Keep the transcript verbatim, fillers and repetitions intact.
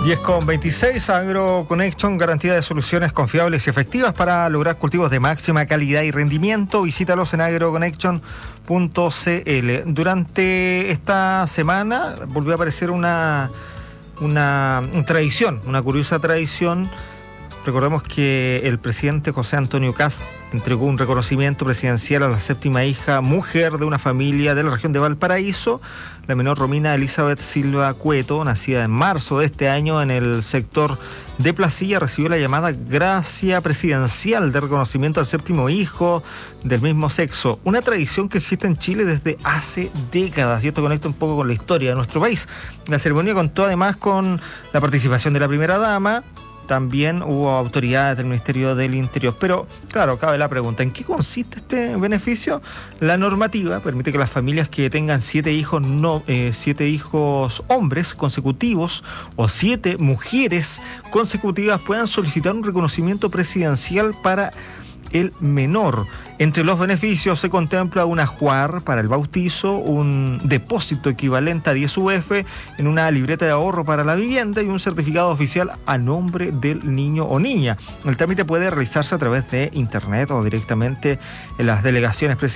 diez con veintiséis, AgroConnection, garantía de soluciones confiables y efectivas para lograr cultivos de máxima calidad y rendimiento. Visítalos en agroconnection punto c l. Durante esta semana volvió a aparecer una, una, una tradición, una curiosa tradición. Recordemos que el presidente José Antonio Kast entregó un reconocimiento presidencial a la séptima hija, mujer de una familia de la región de Valparaíso, la menor Romina Elizabeth Silva Cueto, nacida en marzo de este año en el sector de Placilla, recibió la llamada gracia presidencial de reconocimiento al séptimo hijo del mismo sexo, una tradición que existe en Chile desde hace décadas, y esto conecta un poco con la historia de nuestro país. La ceremonia contó además con la participación de la primera dama. También hubo autoridades del Ministerio del Interior. Pero, claro, cabe la pregunta, ¿en qué consiste este beneficio? La normativa permite que las familias que tengan siete hijos, no, eh, siete hijos hombres consecutivos o siete mujeres consecutivas puedan solicitar un reconocimiento presidencial para el menor. Entre los beneficios se contempla un ajuar para el bautizo, un depósito equivalente a diez U F en una libreta de ahorro para la vivienda y un certificado oficial a nombre del niño o niña. El trámite puede realizarse a través de internet o directamente en las delegaciones presidenciales